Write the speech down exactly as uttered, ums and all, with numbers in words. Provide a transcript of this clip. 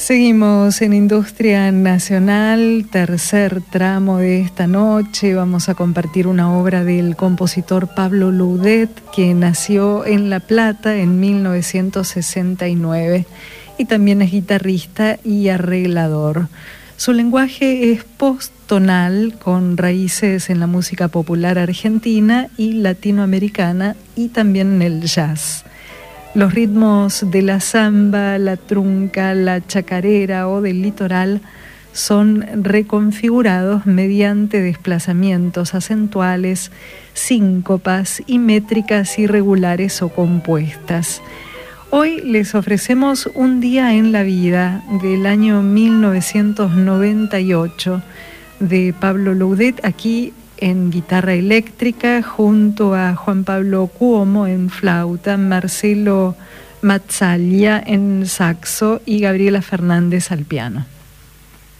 Seguimos en Industria Nacional, tercer tramo de esta noche. Vamos a compartir una obra del compositor Pablo Loudet, que nació en La Plata en mil novecientos sesenta y nueve y también es guitarrista y arreglador. Su lenguaje es posttonal, con raíces en la música popular argentina y latinoamericana y también en el jazz. Los ritmos de la samba, la trunca, la chacarera o del litoral son reconfigurados mediante desplazamientos acentuales, síncopas y métricas irregulares o compuestas. Hoy les ofrecemos Un día en la vida del año mil novecientos noventa y ocho de Pablo Loudet, aquí en guitarra eléctrica, junto a Juan Pablo Cuomo en flauta, Marcelo Mazzaglia en saxo y Gabriela Fernández al piano.